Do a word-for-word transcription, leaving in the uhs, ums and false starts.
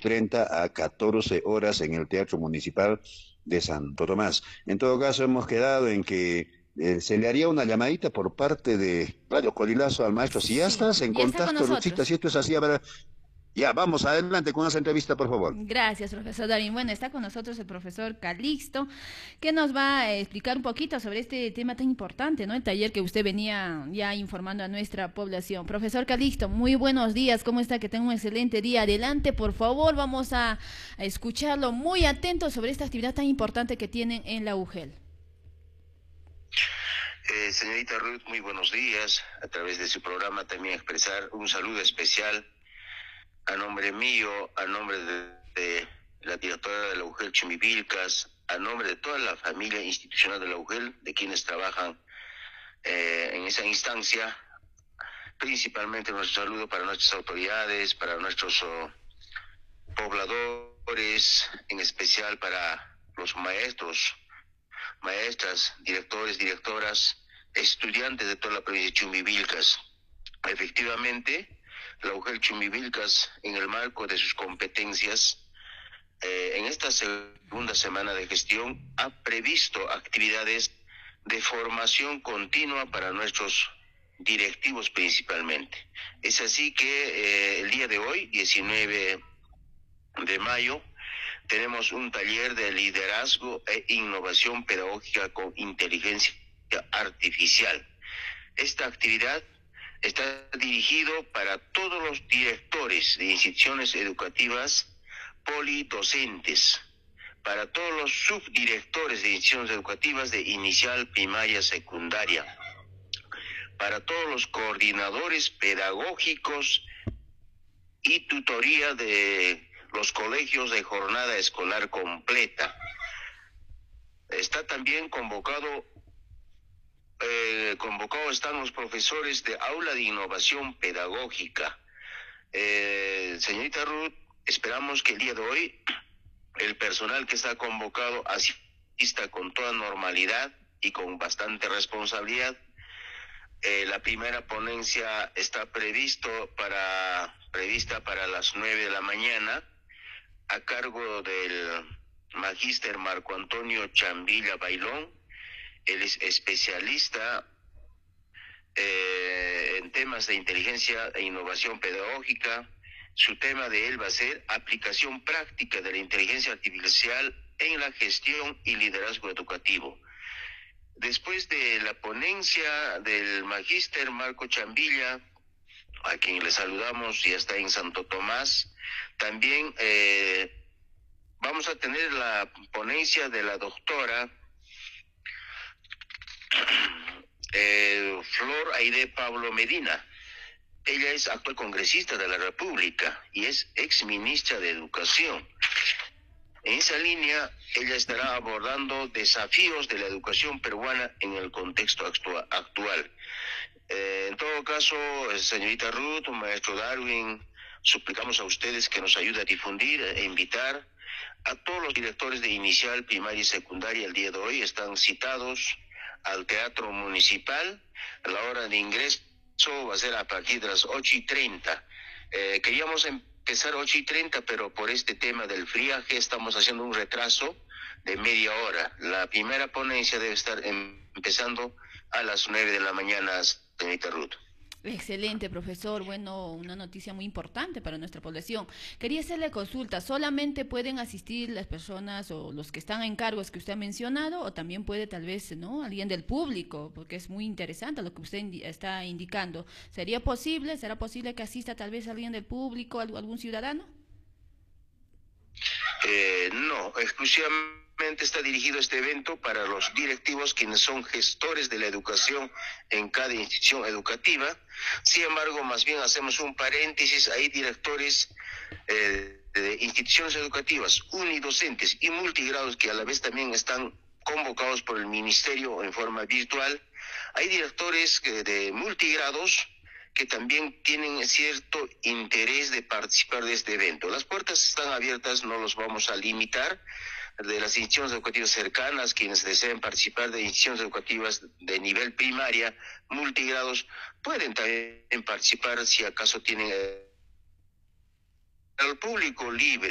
treinta a catorce horas en el Teatro Municipal de Santo Tomás. En todo caso, hemos quedado en que eh, se le haría una llamadita por parte de Radio Colilazo al maestro. Si ya Sí, estás en ya está con contacto, Ruthita, si nosotros. esto es así, a ver, ya, vamos adelante con esa entrevista, por favor. Gracias, profesor Darín. Bueno, está con nosotros el profesor Calixto, que nos va a explicar un poquito sobre este tema tan importante, ¿no? El taller que usted venía ya informando a nuestra población. Profesor Calixto, muy buenos días. ¿Cómo está? Que tenga un excelente día. Adelante, por favor. Vamos a, a escucharlo muy atento sobre esta actividad tan importante que tienen en la U G E L. Eh, señorita Ruth, muy buenos días. A través de su programa también expresar un saludo especial a nombre mío, a nombre de, de la directora de la U G E L, Chumi Vilcas, a nombre de toda la familia institucional de la U G E L, de quienes trabajan eh, en esa instancia, principalmente nuestro saludo para nuestras autoridades, para nuestros oh, pobladores, en especial para los maestros, maestras, directores, directoras, estudiantes de toda la provincia de Chumbivilcas. Efectivamente, la U G E L Chumbivilcas, en el marco de sus competencias, eh, en esta segunda semana de gestión, ha previsto actividades de formación continua para nuestros directivos principalmente. Es así que eh, el día de hoy, diecinueve de mayo, tenemos un taller de liderazgo e innovación pedagógica con inteligencia artificial. Esta actividad está dirigido para todos los directores de instituciones educativas polidocentes, para todos los subdirectores de instituciones educativas de inicial, primaria, secundaria, para todos los coordinadores pedagógicos y tutoría de los colegios de jornada escolar completa. Está también convocado, eh, convocado están los profesores de aula de innovación pedagógica. Eh, señorita Ruth, esperamos que el día de hoy el personal que está convocado asista con toda normalidad y con bastante responsabilidad. Eh, la primera ponencia está previsto para, prevista para las nueve de la mañana, a cargo del magíster Marco Antonio Chambilla Bailón. Él es especialista eh, en temas de inteligencia e innovación pedagógica. Su tema de él va a ser aplicación práctica de la inteligencia artificial en la gestión y liderazgo educativo. Después de la ponencia del magíster Marco Chambilla, a quien le saludamos, ya está en Santo Tomás, también eh, vamos a tener la ponencia de la doctora eh, Flor Aide Pablo Medina. Ella es actual congresista de la República y es ex ministra de Educación. En esa línea, ella estará abordando desafíos de la educación peruana en el contexto actua actual. Eh, en todo caso, señorita Ruth, maestro Darwin, suplicamos a ustedes que nos ayude a difundir e invitar a todos los directores de inicial, primaria y secundaria. El día de hoy están citados al Teatro Municipal. La hora de ingreso va a ser a partir de las ocho y treinta. Eh, queríamos empezar ocho y treinta, pero por este tema del friaje estamos haciendo un retraso de media hora. La primera ponencia debe estar empezando a las nueve de la mañana, señorita Ruth. Excelente, profesor. Bueno, una noticia muy importante para nuestra población. Quería hacerle consulta. ¿Solamente pueden asistir las personas o los que están en cargos que usted ha mencionado o también puede tal vez, ¿no?, alguien del público? Porque es muy interesante lo que usted indi está indicando. ¿Sería posible, será posible que asista tal vez alguien del público, algún ciudadano? Eh, no, exclusivamente está dirigido este evento para los directivos, quienes son gestores de la educación en cada institución educativa. Sin embargo, más bien hacemos un paréntesis, hay directores eh, de instituciones educativas unidocentes y multigrados que a la vez también están convocados por el ministerio en forma virtual. Hay directores eh, de multigrados que también tienen cierto interés de participar de este evento. Las puertas están abiertas, no los vamos a limitar. De las instituciones educativas cercanas, quienes deseen participar de instituciones educativas de nivel primaria, multigrados, pueden también participar si acaso tienen eh, al público libre.